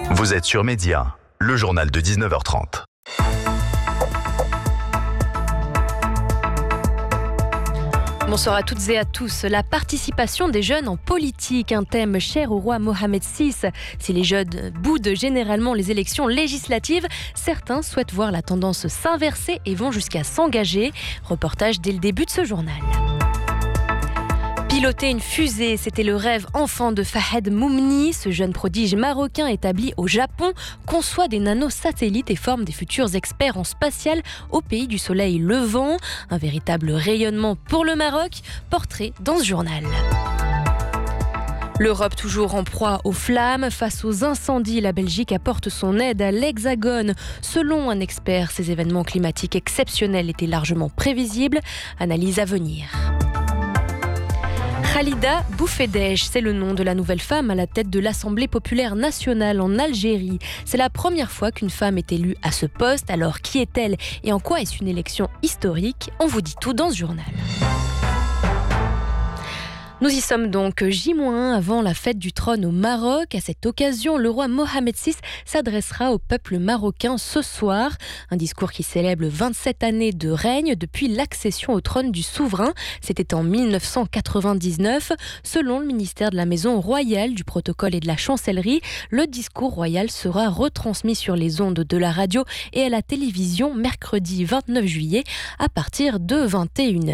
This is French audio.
Vous êtes sur Média, le journal de 19h30. Bonsoir à toutes et à tous. La participation des jeunes en politique, un thème cher au roi Mohamed VI. Si les jeunes boudent généralement les élections législatives, certains souhaitent voir la tendance s'inverser et vont jusqu'à s'engager. Reportage dès le début de ce journal. Piloter une fusée, c'était le rêve enfant de Fahed Moumni. Ce jeune prodige marocain établi au Japon conçoit des nanosatellites et forme des futurs experts en spatial au pays du soleil levant. Un véritable rayonnement pour le Maroc, portrait dans ce journal. L'Europe toujours en proie aux flammes. Face aux incendies, la Belgique apporte son aide à l'Hexagone. Selon un expert, ces événements climatiques exceptionnels étaient largement prévisibles. Analyse à venir. Khalida Boufedej, c'est le nom de la nouvelle femme à la tête de l'Assemblée populaire nationale en Algérie. C'est la première fois qu'une femme est élue à ce poste. Alors qui est-elle et en quoi est-ce une élection historique ? On vous dit tout dans ce journal. Nous y sommes donc J-1 avant la fête du trône au Maroc. À cette occasion, le roi Mohamed VI s'adressera au peuple marocain ce soir. Un discours qui célèbre 27 années de règne depuis l'accession au trône du souverain. C'était en 1999. Selon le ministère de la Maison royale, du protocole et de la chancellerie, le discours royal sera retransmis sur les ondes de la radio et à la télévision mercredi 29 juillet à partir de 21h.